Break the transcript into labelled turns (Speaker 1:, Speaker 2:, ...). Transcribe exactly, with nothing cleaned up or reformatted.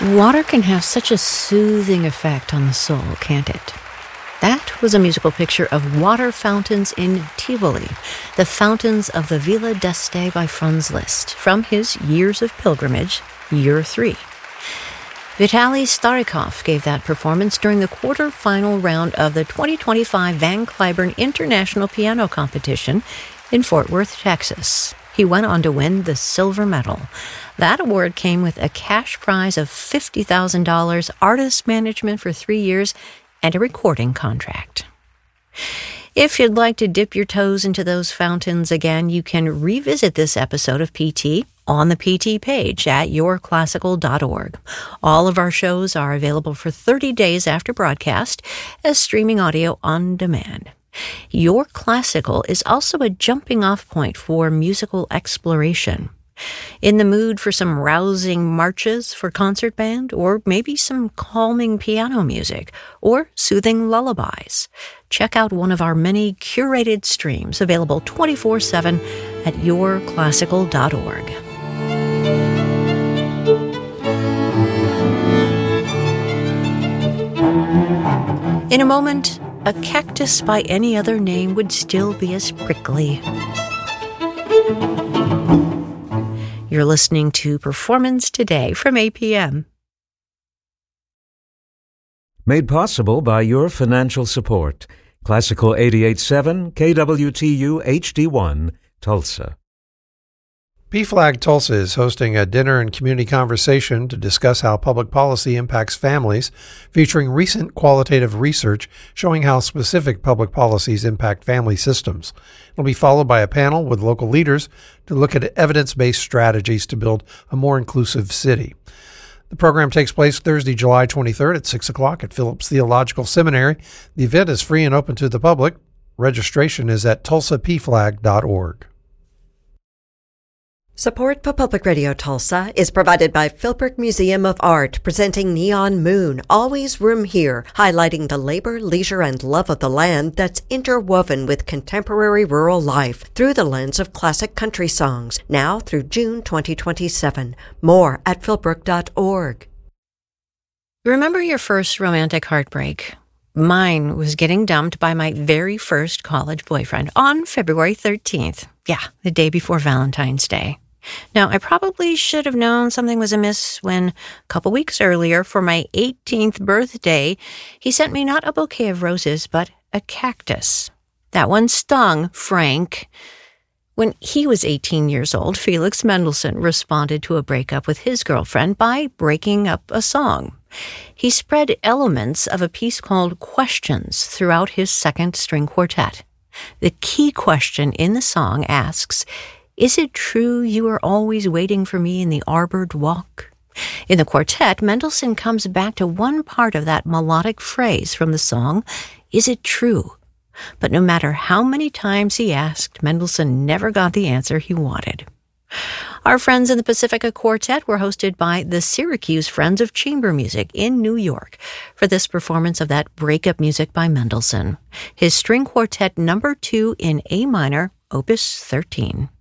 Speaker 1: Water can have such a soothing effect on the soul, can't it? That was a musical picture of water fountains in Tivoli, the fountains of the Villa d'Este by Franz Liszt, from his Years of Pilgrimage, Year three. Vitaly Starikov gave that performance during the quarter-final round of the twenty twenty-five Van Cliburn International Piano Competition in Fort Worth, Texas. He went on to win the silver medal. That award came with a cash prize of fifty thousand dollars, artist management for three years, and a recording contract. If you'd like to dip your toes into those fountains again, you can revisit this episode of P T on the P T page at your classical dot org. All of our shows are available for thirty days after broadcast as streaming audio on demand. Your Classical is also a jumping-off point for musical exploration. In the mood for some rousing marches for concert band, or maybe some calming piano music, or soothing lullabies? Check out one of our many curated streams available twenty-four seven at your classical dot org. In a moment, a cactus by any other name would still be as prickly. You're listening to Performance Today from A P M.
Speaker 2: Made possible by your financial support. Classical eighty-eight point seven, K W T U H D one, Tulsa.
Speaker 3: P-Flag Tulsa is hosting a dinner and community conversation to discuss how public policy impacts families, featuring recent qualitative research showing how specific public policies impact family systems. It'll be followed by a panel with local leaders to look at evidence-based strategies to build a more inclusive city. The program takes place Thursday, July twenty-third at six o'clock at Phillips Theological Seminary. The event is free and open to the public. Registration is at tulsa p flag dot org.
Speaker 4: Support for Public Radio Tulsa is provided by Philbrook Museum of Art, presenting Neon Moon, Always Room Here, highlighting the labor, leisure, and love of the land that's interwoven with contemporary rural life through the lens of classic country songs, now through June twenty twenty-seven. More at philbrook dot org.
Speaker 1: Remember your first romantic heartbreak? Mine was getting dumped by my very first college boyfriend on February thirteenth. Yeah, the day before Valentine's Day. Now, I probably should have known something was amiss when, a couple weeks earlier, for my eighteenth birthday, he sent me not a bouquet of roses, but a cactus. That one stung, Frank. When he was eighteen years old, Felix Mendelssohn responded to a breakup with his girlfriend by breaking up a song. He spread elements of a piece called Questions throughout his second string quartet. The key question in the song asks, "Is it true you are always waiting for me in the arbored walk?" In the quartet, Mendelssohn comes back to one part of that melodic phrase from the song, "Is it true?" But no matter how many times he asked, Mendelssohn never got the answer he wanted. Our friends in the Pacifica Quartet were hosted by the Syracuse Friends of Chamber Music in New York for this performance of that breakup music by Mendelssohn, his string quartet number two in A minor, opus thirteen.